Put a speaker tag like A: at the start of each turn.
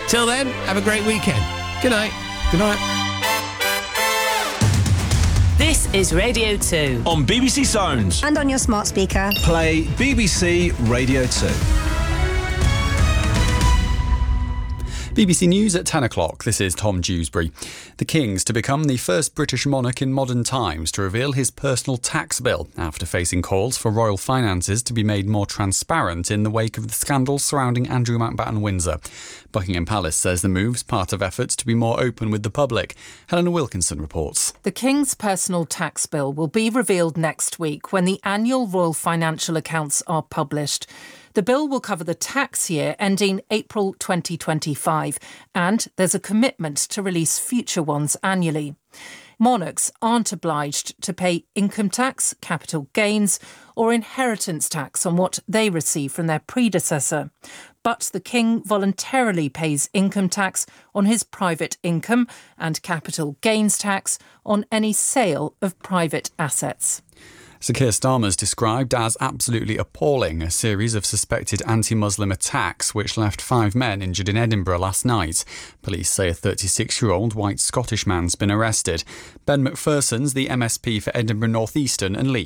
A: Till then, have a great weekend. Good night.
B: Good night.
C: This is Radio 2.
D: On BBC Sounds.
E: And on your smart speaker.
B: Play BBC Radio 2. BBC News at 10 o'clock. This is Tom Dewsbury. The King's to become the first British monarch in modern times to reveal his personal tax bill after facing calls for royal finances to be made more transparent in the wake of the scandals surrounding Andrew Mountbatten Windsor. Buckingham Palace says the move's part of efforts to be more open with the public. Helena Wilkinson reports.
F: The King's personal tax bill will be revealed next week when the annual royal financial accounts are published. The bill will cover the tax year ending April 2025, and there's a commitment to release future ones annually. Monarchs aren't obliged to pay income tax, capital gains, or inheritance tax on what they receive from their predecessor. But the King voluntarily pays income tax on his private income and capital gains tax on any sale of private assets.
B: Sir Keir Starmer's described as absolutely appalling a series of suspected anti-Muslim attacks which left 5 men injured in Edinburgh last night. Police say a 36-year-old white Scottish man's been arrested. Ben McPherson's the MSP for Edinburgh North Eastern and Leeds.